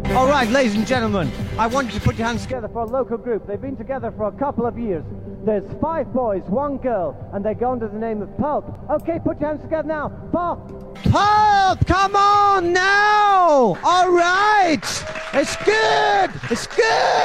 All right, ladies and gentlemen, I want you to put your hands together for a local group. They've been together for a couple of years. There's 5 boys, 1 girl, and they go under the name of Pulp. Okay, put your hands together now. Pulp! Come on now! All right! It's good! It's good!